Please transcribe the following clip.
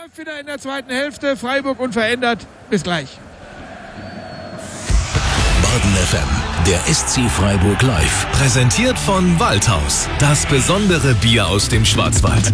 Läuft wieder in der zweiten Hälfte. Freiburg unverändert. Bis gleich. Baden FM, der SC Freiburg live. Präsentiert von Waldhaus. Das besondere Bier aus dem Schwarzwald.